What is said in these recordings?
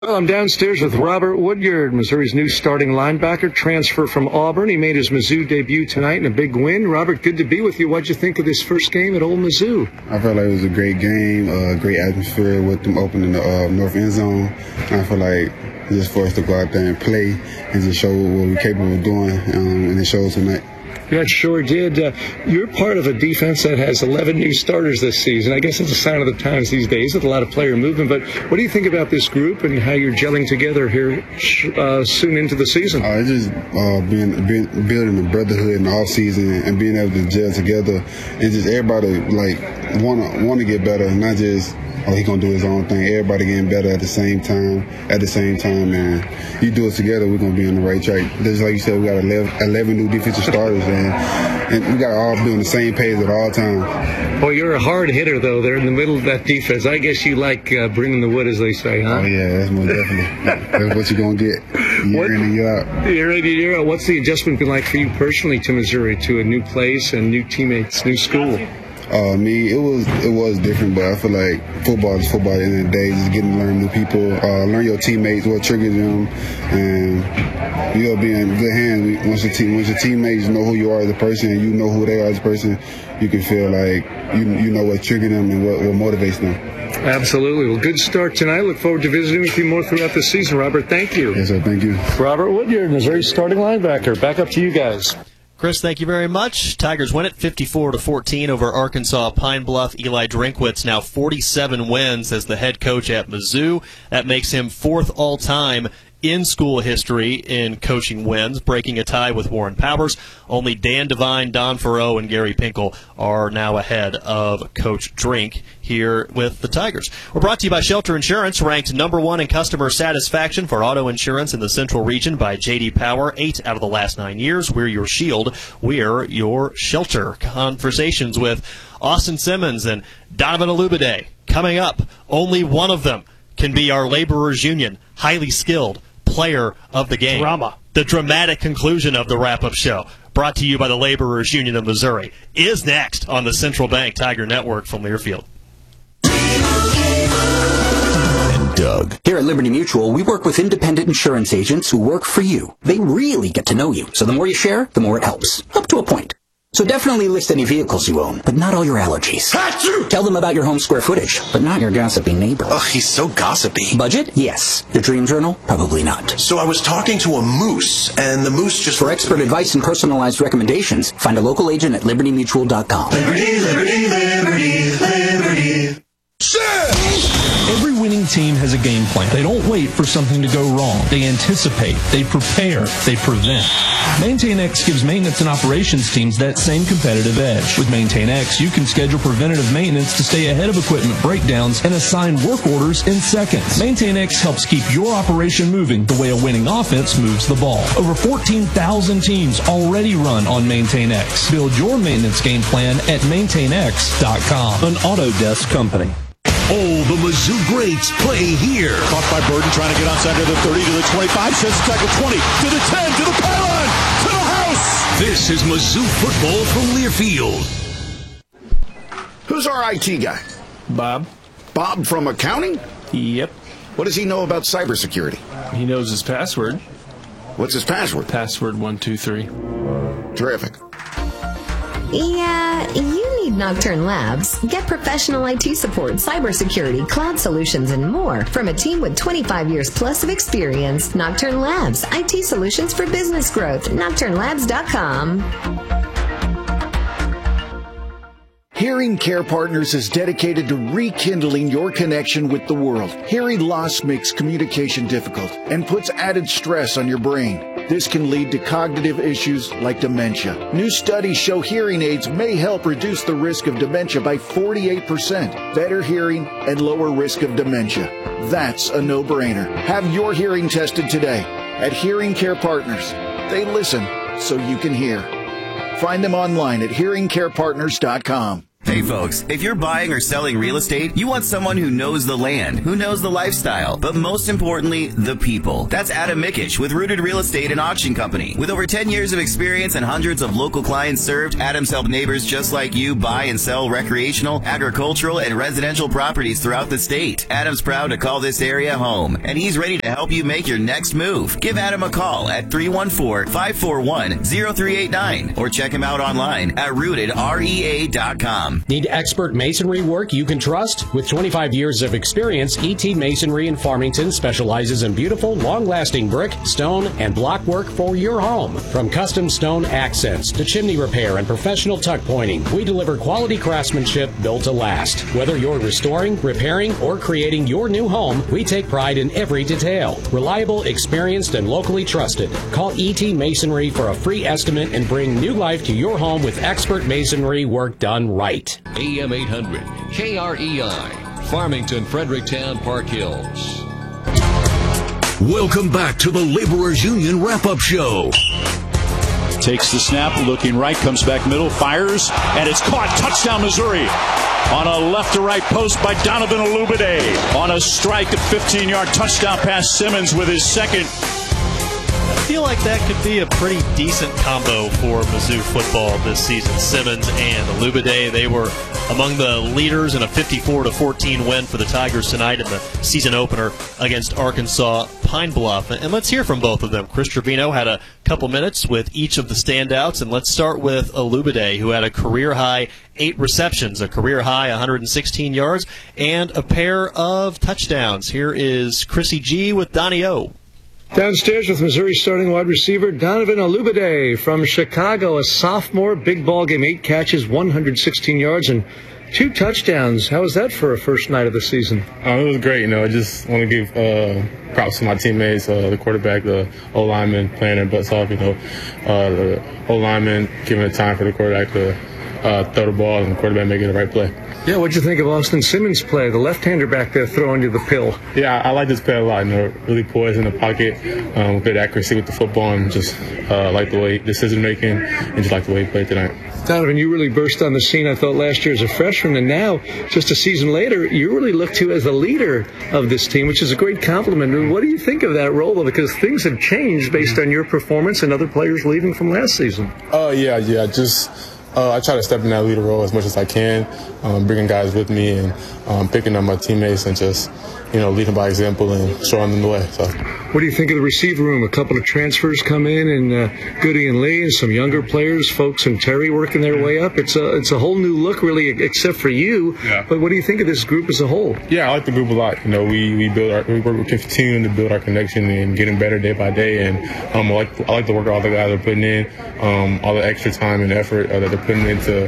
Well, I'm downstairs with Robert Woodyard, Missouri's new starting linebacker, transfer from Auburn. He made his Mizzou debut tonight in a big win. Robert, good to be with you. What'd you think of this first game at Ole Mizzou? I felt like it was a great game, great atmosphere with them opening the north end zone. I feel like it's just for us to go out there and play and just show what we're capable of doing, and it shows tonight. Yeah, it sure did. You're part of a defense that has 11 new starters this season. I guess it's a sign of the times these days with a lot of player movement. But what do you think about this group and how you're gelling together here soon into the season? It's just building a brotherhood in the off season and being able to gel together and just everybody want to get better, not just he gonna do his own thing. Everybody getting better at the same time. And you do it together, we're gonna be on the right track. Just like you said, we got 11 new defensive starters, and we got to all be on the same page at all times. Well, you're a hard hitter though. They're in the middle of that defense. I guess you like bringing the wood, as they say, huh? Oh yeah, that's most definitely. That's what you're gonna get year in and year out. Year in and year out. What's the adjustment been like for you personally to Missouri, to a new place and new teammates, new school? It was different, but I feel like football is football at the end of the day. Just getting to learn new people, learn your teammates, what triggers them, and you'll be in good hands. Once your teammates know who you are as a person and you know who they are as a person, you can feel like you know what triggers them and what motivates them. Absolutely. Well, good start tonight. Look forward to visiting with you more throughout the season, Robert. Thank you. Yes, sir. Thank you. Robert Woodyard, Missouri starting linebacker. Back up to you guys. Chris, thank you very much. Tigers win it 54-14 over Arkansas Pine Bluff. Eli Drinkwitz now 47 wins as the head coach at Mizzou. That makes him fourth all-time in school history in coaching wins, breaking a tie with Warren Powers. Only Dan Devine, Don Farrow, and Gary Pinkel are now ahead of Coach Drink here with the Tigers. We're brought to you by Shelter Insurance, ranked #1 in customer satisfaction for auto insurance in the Central Region by J.D. Power. 8 out of the last 9 years. We're your shield. We're your shelter. Conversations with Austin Simmons and Donovan Alubade coming up. Only one of them can be our laborers union, highly skilled player of the game. Drama. The dramatic conclusion of the wrap-up show, brought to you by the Laborers Union of Missouri, is next on the Central Bank Tiger Network from Learfield. And Doug. Here at Liberty Mutual, we work with independent insurance agents who work for you. They really get to know you, so the more you share, the more it helps. Up to a point. So definitely list any vehicles you own, but not all your allergies. Achoo! Tell them about your home square footage, but not your gossipy neighbor. Ugh, he's so gossipy. Budget? Yes. The Dream Journal? Probably not. So I was talking to a moose, and the moose just... For expert advice and personalized recommendations, find a local agent at libertymutual.com. Liberty, liberty, liberty, liberty. Every winning team has a game plan. They don't wait for something to go wrong. They anticipate, they prepare, they prevent. MaintainX gives maintenance and operations teams that same competitive edge. With MaintainX, you can schedule preventative maintenance to stay ahead of equipment breakdowns and assign work orders in seconds. MaintainX helps keep your operation moving the way a winning offense moves the ball. Over 14,000 teams already run on MaintainX. Build your maintenance game plan at maintainx.com. An Autodesk company. Oh, the Mizzou greats play here. Caught by Burden, trying to get outside of the 30 to the 25, sends the tackle 20, to the 10, to the pylon, to the house. This is Mizzou football from Learfield. Who's our IT guy? Bob. Bob from accounting? Yep. What does he know about cybersecurity? He knows his password. What's his password? Password 123. Terrific. Yeah, you need Nocturne Labs. Get professional IT support, cybersecurity, cloud solutions, and more from a team with 25 years plus of experience. Nocturne Labs, IT solutions for business growth. NocturneLabs.com. Hearing Care Partners is dedicated to rekindling your connection with the world. Hearing loss makes communication difficult and puts added stress on your brain. This can lead to cognitive issues like dementia. New studies show hearing aids may help reduce the risk of dementia by 48%. Better hearing and lower risk of dementia. That's a no-brainer. Have your hearing tested today at Hearing Care Partners. They listen so you can hear. Find them online at hearingcarepartners.com. Hey folks, if you're buying or selling real estate, you want someone who knows the land, who knows the lifestyle, but most importantly, the people. That's Adam Mikish with Rooted Real Estate and Auction Company. With over 10 years of experience and hundreds of local clients served, Adam's helped neighbors just like you buy and sell recreational, agricultural, and residential properties throughout the state. Adam's proud to call this area home, and he's ready to help you make your next move. Give Adam a call at 314-541-0389 or check him out online at rootedrea.com. Need expert masonry work you can trust? With 25 years of experience, E.T. Masonry in Farmington specializes in beautiful, long-lasting brick, stone, and block work for your home. From custom stone accents to chimney repair and professional tuck pointing, we deliver quality craftsmanship built to last. Whether you're restoring, repairing, or creating your new home, we take pride in every detail. Reliable, experienced, and locally trusted. Call E.T. Masonry for a free estimate and bring new life to your home with expert masonry work done right. AM 800, KREI, Farmington, Fredericktown, Park Hills. Welcome back to the Laborers Union Wrap-Up Show. Takes the snap, looking right, comes back middle, fires, and it's caught. Touchdown, Missouri. On a left-to-right post by Donovan Olubade. On a strike, a 15-yard touchdown pass, Simmons with his second. I feel like that could be a pretty decent combo for Mizzou football this season. Simmons and Olubade, they were among the leaders in a 54-14 win for the Tigers tonight in the season opener against Arkansas Pine Bluff. And let's hear from both of them. Chris Trevino had a couple minutes with each of the standouts, and let's start with Olubade, who had a career-high 8 receptions, a career-high 116 yards, and a pair of touchdowns. Here is Chrissy G with Donnie O. Downstairs with Missouri starting wide receiver Donovan Olubade from Chicago, a sophomore, big ball game, 8 catches, 116 yards, and 2 touchdowns. How was that for a first night of the season? It was great. I just want to give props to my teammates, the quarterback, the O-lineman playing their butts off. The O-lineman giving the time for the quarterback to throw the ball and the quarterback making the right play. Yeah, what'd you think of Austin Simmons' play, the left-hander back there throwing you the pill? Yeah, I like this play a lot. Really poised in the pocket, good accuracy with the football, and just like the way decision-making, and just like the way he played tonight. Donovan, you really burst on the scene, I thought, last year as a freshman, and now, just a season later, you really look to as the leader of this team, which is a great compliment. What do you think of that role, though? Because things have changed based on your performance and other players leaving from last season. I try to step in that leader role as much as I can, bringing guys with me and picking up my teammates and just, leading by example and showing them the way. So, what do you think of the receiver room? A couple of transfers come in, and Goody and Lee, and some younger players, Folks and Terry working their way up. It's a whole new look, really, except for you. Yeah. But what do you think of this group as a whole? Yeah, I like the group a lot. We're continuing to build our connection and getting better day by day. And I like the work all the guys are putting in, all the extra time and effort that they're putting into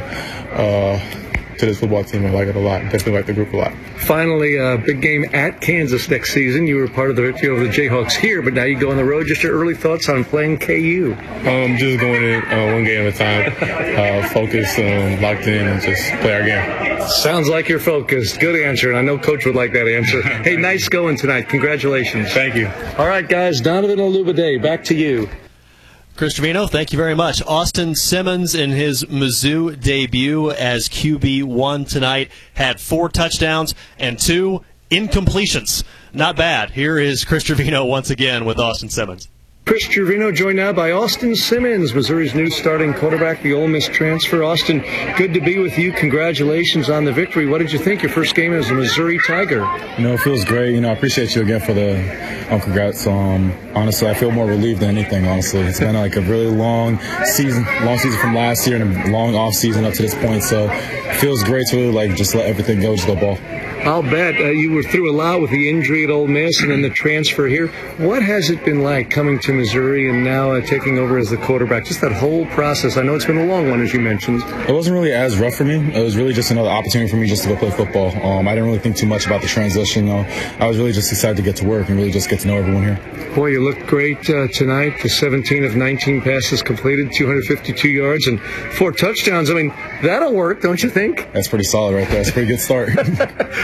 to this football team. I like it a lot. Definitely like the group a lot. Finally, a big game at Kansas next season. You were part of the victory over the Jayhawks here, but now you go on the road. Just your early thoughts on playing KU? Just going in one game at a time, focused, locked in, and just play our game. Sounds like you're focused. Good answer, and I know Coach would like that answer. Hey, nice going tonight. Congratulations. Thank you. All right, guys, Donovan Olubade, back to you. Chris Trevino, thank you very much. Austin Simmons, in his Mizzou debut as QB1 tonight, had 4 touchdowns and 2 incompletions. Not bad. Here is Chris Trevino once again with Austin Simmons. Chris Trevino joined now by Austin Simmons, Missouri's new starting quarterback, the Ole Miss transfer. Austin, good to be with you. Congratulations on the victory. What did you think your first game as a Missouri Tiger? It feels great. I appreciate you again for the congrats. Honestly, I feel more relieved than anything, honestly. It's been like a really long season from last year and a long off season up to this point. So it feels great to really just let everything go to the ball. I'll bet you were through a lot with the injury at Ole Miss and then the transfer here. What has it been like coming to Missouri and now taking over as the quarterback? Just that whole process. I know it's been a long one, as you mentioned. It wasn't really as rough for me. It was really just another opportunity for me just to go play football. I didn't really think too much about the transition. I was really just excited to get to work and really just get to know everyone here. Boy, you looked great tonight. The 17 of 19 passes completed, 252 yards and 4 touchdowns. That'll work, don't you think? That's pretty solid right there. That's a pretty good start.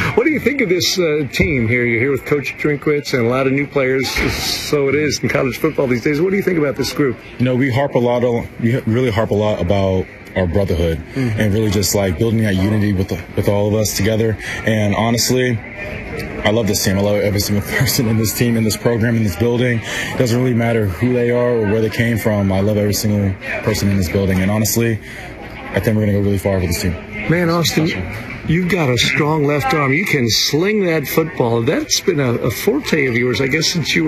What do you think of this team here? You're here with Coach Drinkwitz and a lot of new players, so it is in college football these days. What do you think about this group? We really harp a lot about our brotherhood and really just like building that unity with all of us together. And honestly, I love this team. I love every single person in this team, in this program, in this building. It doesn't really matter who they are or where they came from. I love every single person in this building. And honestly, I think we're going to go really far with this team. Man, Austin, you've got a strong left arm. You can sling that football. That's been a forte of yours, I guess, since you were